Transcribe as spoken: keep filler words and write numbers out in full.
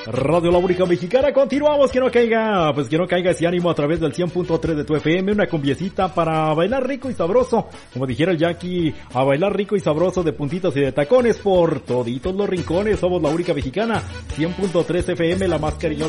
Radio La Única Mexicana, continuamos, que no caiga, pues que no caiga ese ánimo a través del cien punto tres de tu F M, una cumbiecita para bailar rico y sabroso, como dijera el Jackie, a bailar rico y sabroso de puntitas y de tacones por toditos los rincones. Somos La Única Mexicana, cien punto tres F M, la más cariñosa